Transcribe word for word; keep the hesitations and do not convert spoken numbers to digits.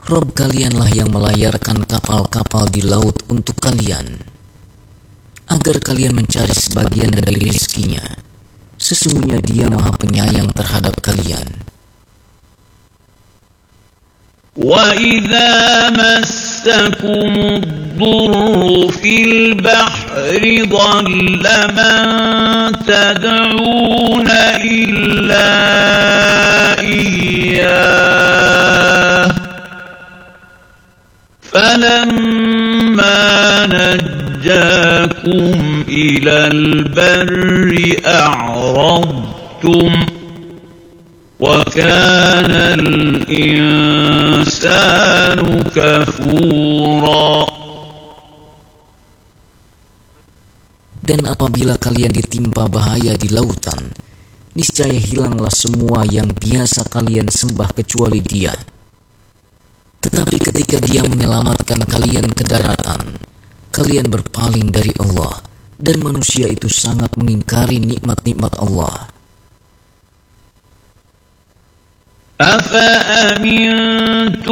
Rob kalianlah yang melayarkan kapal-kapal di laut untuk kalian, agar kalian mencari sebagian dari rizkinya. Sesungguhnya Dia Maha Penyayang terhadap kalian. وَإِذَا مَسَّكُمُ الضُّرُّ فِي الْبَحْرِ ضَلَّ مَن تَدْعُونَ إِلَّا إِيَّاهُ فَلَمَّا نَجَّاكُمْ إِلَى الْبَرِّ أَعْرَضْتُمْ وَكَانَ الْإِنسَانُ كَفُورًا. Dan apabila kalian ditimpa bahaya di lautan, niscaya hilanglah semua yang biasa kalian sembah kecuali Dia. Tetapi ketika Dia menyelamatkan kalian ke daratan, kalian berpaling dari Allah, dan manusia itu sangat mengingkari nikmat-nikmat Allah. أَفَأَمِنْتُمْ